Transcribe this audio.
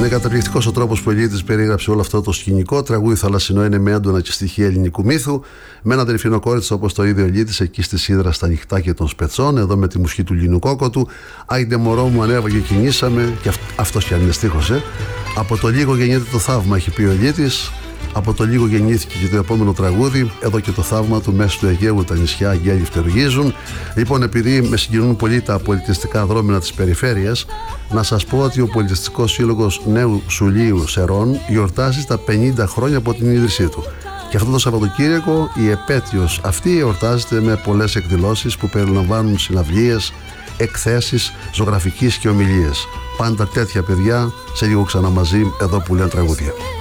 Είναι καταπληκτικός ο τρόπος που ο Ηλίτης περίγραψε όλο αυτό το σκηνικό. Τραγούδι θαλασσινό είναι με έντονα και στοιχεία ελληνικού μύθου. Με ένα δελφινό κόριτσο όπως το ίδιο ο Ηλίτης εκεί στη Σίδρα στα νυχτά και των Σπετσών. Εδώ με τη μουσική του Λινουκόκοτου. Άιντε μωρό μου ανέβα και κινήσαμε. Και αυτός κι αν είναι στίχος, Από το λίγο γεννιέται το θαύμα, έχει πει ο Ηλίτης. Από το λίγο γεννήθηκε και το επόμενο τραγούδι. Εδώ και το θαύμα του μέσου του Αιγαίου, τα νησιά αγγέλοι φτερουγίζουν. Λοιπόν, επειδή με συγκινούν πολύ τα πολιτιστικά δρόμενα της περιφέρειας, να σας πω ότι ο Πολιτιστικός Σύλλογος Νέου Σουλίου Σερών γιορτάζει τα 50 χρόνια από την ίδρυσή του. Και αυτό το Σαββατοκύριακο η επέτειος αυτή εορτάζεται με πολλές εκδηλώσεις που περιλαμβάνουν συναυλίες, εκθέσεις ζωγραφικής και ομιλίες. Πάντα τέτοια παιδιά, σε λίγο ξανά μαζί εδώ που λένε τραγούδια.